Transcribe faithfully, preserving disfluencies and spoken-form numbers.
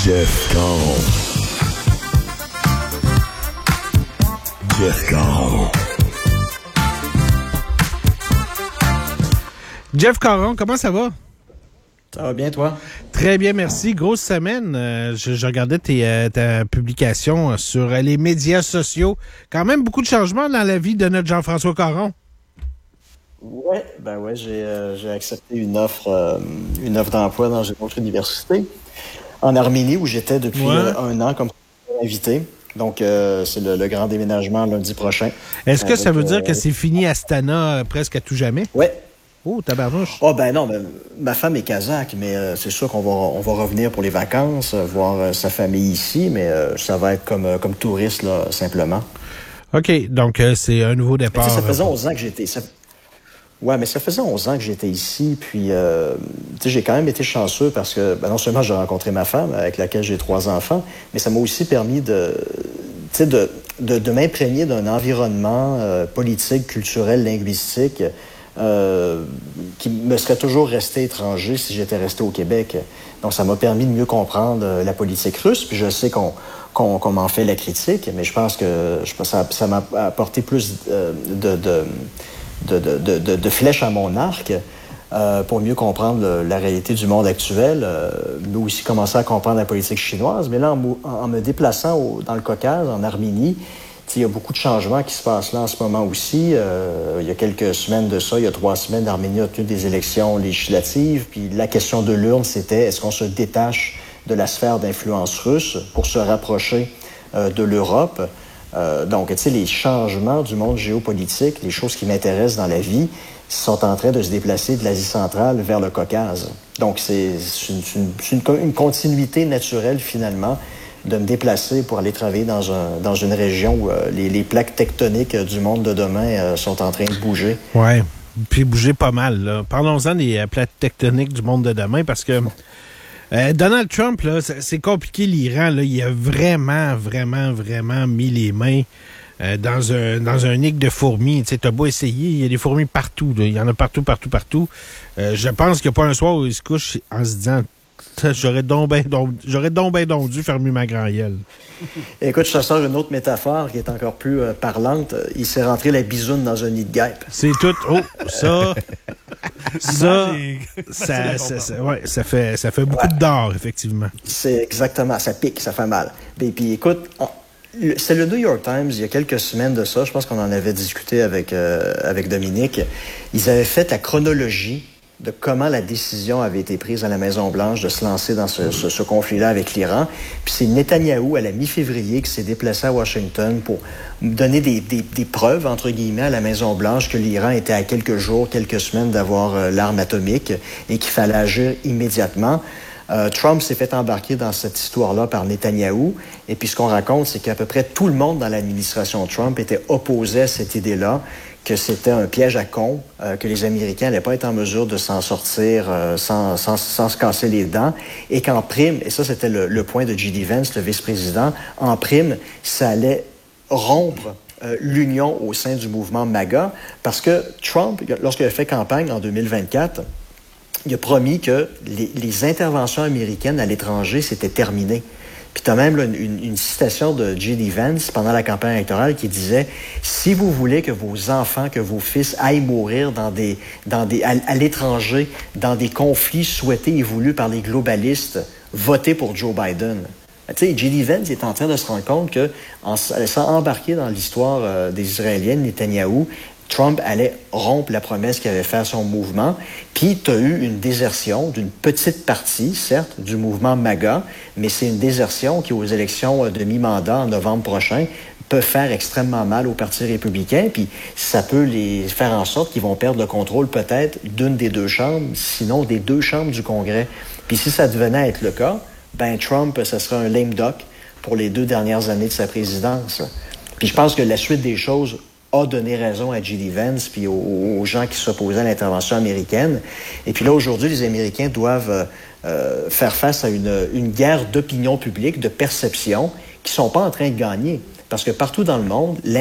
Jeff Caron. Jeff Caron. Jeff Caron, comment ça va? Ça va bien, toi? Très bien, merci. Grosse semaine. Euh, je, je regardais tes, euh, ta publication sur les médias sociaux. Quand même beaucoup de changements dans la vie de notre Jean-François Caron. Ouais, ben ouais, j'ai, euh, j'ai accepté une offre, euh, une offre d'emploi dans une autre université en Arménie où j'étais depuis ouais. euh, un an comme invité. Donc, euh, c'est le, le grand déménagement lundi prochain. Est-ce que avec, ça veut dire euh, que c'est fini Astana euh, presque à tout jamais? Ouais. Oh, tabarnouche. Oh, ben non, ben, ma femme est kazakh, mais euh, c'est sûr qu'on va, on va revenir pour les vacances, euh, voir euh, sa famille ici, mais euh, ça va être comme, euh, comme touriste, là, simplement. OK, donc euh, c'est un nouveau départ. Ça faisait onze ans que j'étais... Ça... Ouais, mais ça faisait onze ans que j'étais ici, puis euh, tu sais, j'ai quand même été chanceux parce que ben, non seulement j'ai rencontré ma femme, avec laquelle j'ai trois enfants, mais ça m'a aussi permis de, tu sais, de, de, de m'imprégner d'un environnement euh, politique, culturel, linguistique, Euh, qui me serait toujours resté étranger si j'étais resté au Québec. Donc, ça m'a permis de mieux comprendre euh, la politique russe. Puis je sais qu'on, qu'on, qu'on m'en fait la critique, mais je pense que je pense, ça, ça m'a apporté plus euh, de, de, de, de, de, de flèches à mon arc euh, pour mieux comprendre le, la réalité du monde actuel, euh, mais aussi commencer à comprendre la politique chinoise. Mais là, en, en me déplaçant au, dans le Caucase, en Arménie, il y a beaucoup de changements qui se passent là en ce moment aussi. Euh, il y a quelques semaines de ça, il y a trois semaines, l'Arménie a tenu des élections législatives. Puis la question de l'urne, c'était est-ce qu'on se détache de la sphère d'influence russe pour se rapprocher euh, de l'Europe? Euh, donc, tu sais, les changements du monde géopolitique, les choses qui m'intéressent dans la vie, sont en train de se déplacer de l'Asie centrale vers le Caucase. Donc, c'est, c'est, une, c'est une, une continuité naturelle, finalement, de me déplacer pour aller travailler dans, un, dans une région où euh, les, les plaques tectoniques euh, du monde de demain euh, sont en train de bouger. Oui, puis bouger pas mal. Là. Parlons-en des euh, plaques tectoniques du monde de demain, parce que euh, Donald Trump, là, c'est, c'est compliqué l'Iran. Là, il a vraiment, vraiment, vraiment mis les mains euh, dans un dans un nid de fourmis. Tu sais, t'as beau essayer, il y a des fourmis partout. Là. Il y en a partout, partout, partout. Euh, je pense qu'il n'y a pas un soir où il se couche en se disant... J'aurais donc bien donc, j'aurais donc bien donc dû fermer ma grand-gueule. Écoute, je te sors une autre métaphore qui est encore plus euh, parlante. Il s'est rentré la bisoune dans un nid de guêpe. C'est tout. Oh, ça... ça, ça, ça, ça, ouais, ça fait, ça fait beaucoup ouais. de d'or, effectivement. C'est exactement, ça pique, ça fait mal. Et puis écoute, on, le, c'est le New York Times, il y a quelques semaines de ça, je pense qu'on en avait discuté avec, euh, avec Dominique. Ils avaient fait la chronologie de comment la décision avait été prise à la Maison-Blanche de se lancer dans ce, ce, ce conflit-là avec l'Iran. Puis c'est Netanyahou, à la mi-février, qui s'est déplacé à Washington pour donner des, des, des preuves, entre guillemets, à la Maison-Blanche que l'Iran était à quelques jours, quelques semaines d'avoir euh, l'arme atomique et qu'il fallait agir immédiatement. Euh, Trump s'est fait embarquer dans cette histoire-là par Netanyahou. Et puis ce qu'on raconte, c'est qu'à peu près tout le monde dans l'administration Trump était opposé à cette idée-là, que c'était un piège à con, euh, que les Américains n'allaient pas être en mesure de s'en sortir euh, sans, sans, sans se casser les dents, et qu'en prime, et ça c'était le, le point de J D Vance, le vice-président, en prime, ça allait rompre euh, l'union au sein du mouvement MAGA, parce que Trump, lorsqu'il a fait campagne en deux mille vingt-quatre, il a promis que les, les interventions américaines à l'étranger, c'était terminé. Puis tu as même là, une, une citation de J D Vance pendant la campagne électorale qui disait « Si vous voulez que vos enfants, que vos fils aillent mourir dans des, dans des, à, à l'étranger, dans des conflits souhaités et voulus par les globalistes, votez pour Joe Biden. » Tu sais, J D Vance est en train de se rendre compte que en laissant embarquer dans l'histoire euh, des Israéliens, Netanyahou, Trump allait rompre la promesse qu'il avait faite à son mouvement. Puis, tu as eu une désertion d'une petite partie, certes, du mouvement MAGA, mais c'est une désertion qui, aux élections de mi-mandat en novembre prochain, peut faire extrêmement mal au Parti républicain. Puis, ça peut les faire en sorte qu'ils vont perdre le contrôle peut-être d'une des deux chambres, sinon des deux chambres du Congrès. Puis, si ça devenait être le cas, ben Trump, ça serait un lame duck pour les deux dernières années de sa présidence. Puis, je pense que la suite des choses a donné raison à J D Vance puis aux, aux gens qui s'opposaient à l'intervention américaine. Et puis là, aujourd'hui, les Américains doivent euh, faire face à une, une guerre d'opinion publique, de perception, qui ne sont pas en train de gagner. Parce que partout dans le monde,